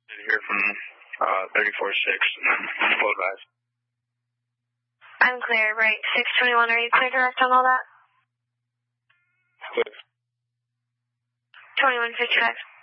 Here from 34-6, full advice. I'm clear, right, 621, are you clear direct on all that? Clear. 2155.